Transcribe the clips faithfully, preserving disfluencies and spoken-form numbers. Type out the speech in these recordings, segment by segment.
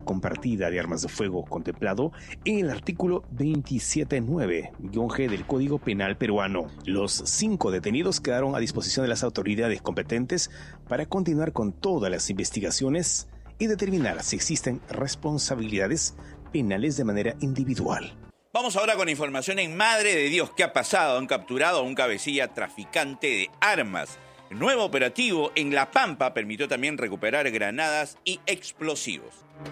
compartida de armas de fuego contemplado en el artículo veintisiete nueve G del Código Penal peruano. Los cinco detenidos quedaron a disposición de las autoridades competentes para continuar con todas las investigaciones y determinar si existen responsabilidades penales de manera individual. Vamos ahora con información en Madre de Dios. ¿Qué ha pasado? Han capturado a un cabecilla traficante de armas. El nuevo operativo en La Pampa permitió también recuperar granadas y explosivos.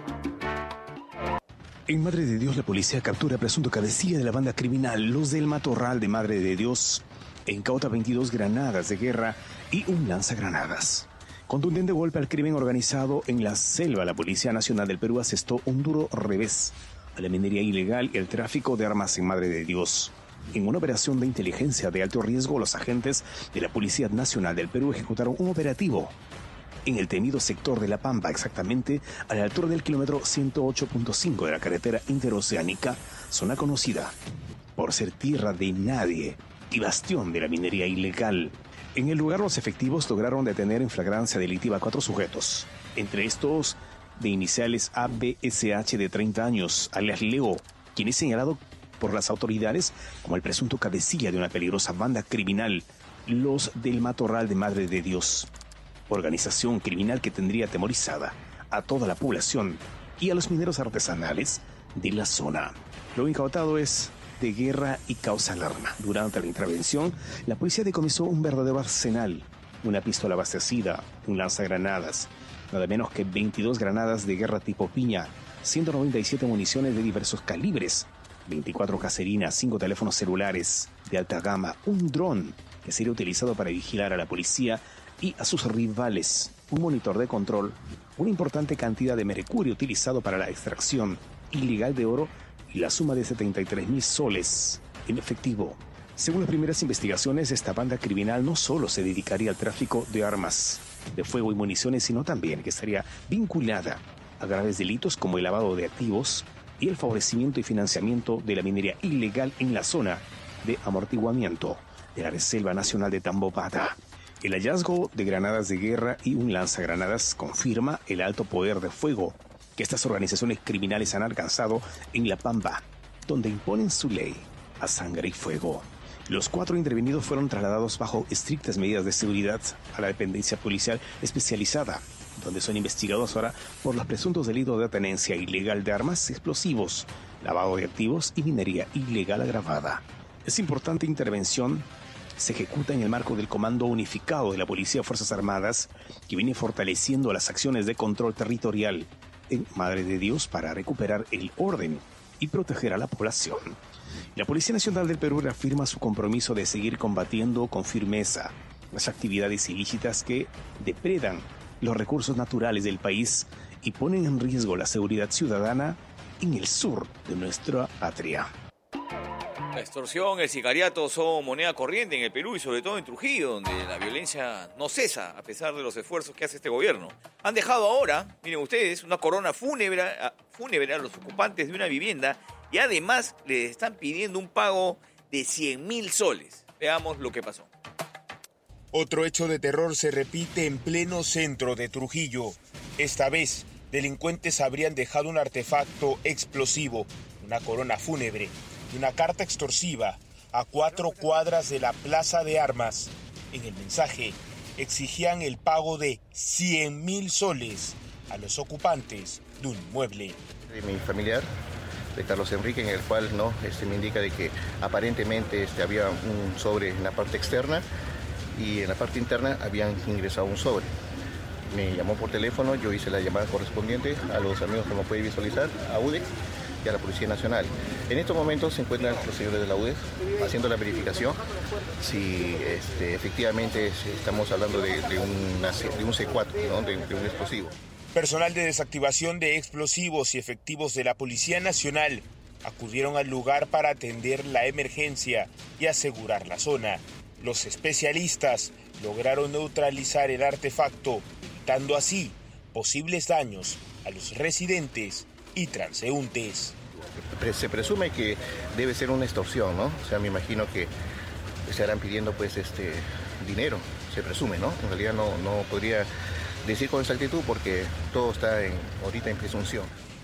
En Madre de Dios, la policía captura a presunto cabecilla de la banda criminal Los del Matorral de Madre de Dios. Incauta veintidós granadas de guerra y un lanzagranadas. Contundente golpe al crimen organizado en la selva. La Policía Nacional del Perú asestó un duro revés a la minería ilegal y el tráfico de armas en Madre de Dios. En una operación de inteligencia de alto riesgo, los agentes de la Policía Nacional del Perú ejecutaron un operativo en el temido sector de La Pampa, exactamente a la altura del kilómetro ciento ocho punto cinco de la carretera interoceánica, zona conocida por ser tierra de nadie y bastión de la minería ilegal. En el lugar, los efectivos lograron detener en flagrancia delictiva a cuatro sujetos, entre estos de iniciales A B S H de treinta años, alias Leo, quien es señalado por las autoridades como el presunto cabecilla de una peligrosa banda criminal, Los del Matorral de Madre de Dios, organización criminal que tendría atemorizada a toda la población y a los mineros artesanales de la zona. Lo incautado es de guerra y causa alarma. Durante la intervención, la policía decomisó un verdadero arsenal, una pistola abastecida, un lanzagranadas, nada menos que veintidós granadas de guerra tipo piña, ciento noventa y siete municiones de diversos calibres, veinticuatro caserinas, cinco teléfonos celulares de alta gama, un dron que sería utilizado para vigilar a la policía y a sus rivales, un monitor de control, una importante cantidad de mercurio utilizado para la extracción ilegal de oro y la suma de setenta y tres mil soles en efectivo. Según las primeras investigaciones, esta banda criminal no solo se dedicaría al tráfico de armas de fuego y municiones, sino también que estaría vinculada a graves delitos como el lavado de activos y el favorecimiento y financiamiento de la minería ilegal en la zona de amortiguamiento de la Reserva Nacional de Tambopata. El hallazgo de granadas de guerra y un lanzagranadas confirma el alto poder de fuego que estas organizaciones criminales han alcanzado en La Pampa, donde imponen su ley a sangre y fuego. Los cuatro intervenidos fueron trasladados bajo estrictas medidas de seguridad a la dependencia policial especializada, donde son investigados ahora por los presuntos delitos de tenencia ilegal de armas, explosivos, lavado de activos y minería ilegal agravada. Esta importante intervención se ejecuta en el marco del Comando Unificado de la Policía de Fuerzas Armadas, que viene fortaleciendo las acciones de control territorial en Madre de Dios para recuperar el orden y proteger a la población. La Policía Nacional del Perú reafirma su compromiso de seguir combatiendo con firmeza las actividades ilícitas que depredan los recursos naturales del país y ponen en riesgo la seguridad ciudadana en el sur de nuestra patria. La extorsión, el sicariato son moneda corriente en el Perú y sobre todo en Trujillo, donde la violencia no cesa a pesar de los esfuerzos que hace este gobierno. Han dejado ahora, miren ustedes, una corona fúnebre, fúnebre a los ocupantes de una vivienda y además les están pidiendo un pago de cien mil soles. Veamos lo que pasó. Otro hecho de terror se repite en pleno centro de Trujillo. Esta vez, delincuentes habrían dejado un artefacto explosivo, una corona fúnebre y una carta extorsiva a cuatro cuadras de la Plaza de Armas. En el mensaje exigían el pago de cien mil soles a los ocupantes de un inmueble. De mi familiar, de Carlos Enrique, en el cual no este, me indica de que aparentemente este, había un sobre en la parte externa y en la parte interna habían ingresado un sobre. Me llamó por teléfono, yo hice la llamada correspondiente a los amigos que me pueden visualizar, a U D E y a la Policía Nacional. En estos momentos se encuentran los señores de la U D E haciendo la verificación si este, efectivamente estamos hablando de, de, una, de un C cuatro, ¿no? de, de un explosivo. Personal de desactivación de explosivos y efectivos de la Policía Nacional acudieron al lugar para atender la emergencia y asegurar la zona. Los especialistas lograron neutralizar el artefacto, evitando así posibles daños a los residentes y transeúntes. Se presume que debe ser una extorsión, ¿no? O sea, me imagino que estarán pidiendo pues este dinero, se presume, ¿no? En realidad no, no podría decir con exactitud porque todo está en, ahorita en presunción.